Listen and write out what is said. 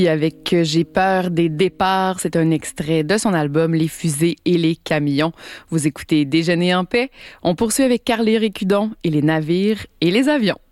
Avec J'ai peur des départs, c'est un extrait de son album Les fusées et les camions. Vous écoutez Déjeuner en paix. On poursuit avec Carly Récudon et les navires et les avions.